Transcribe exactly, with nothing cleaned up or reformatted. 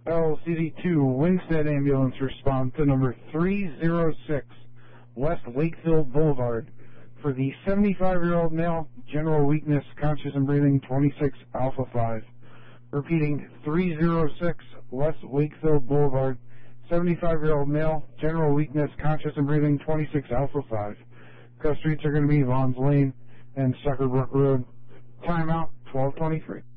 L C D two Winstead Ambulance respond to number three oh six West Wakefield Boulevard for the seventy-five-year-old male, general weakness, conscious and breathing, twenty-six Alpha five. Repeating, three oh six West Wakefield Boulevard, seventy-five-year-old male, general weakness, conscious and breathing, twenty-six Alpha five. Coast streets are going to be Vaughn's Lane and Sucker Brook Road. Timeout, twelve twenty-three.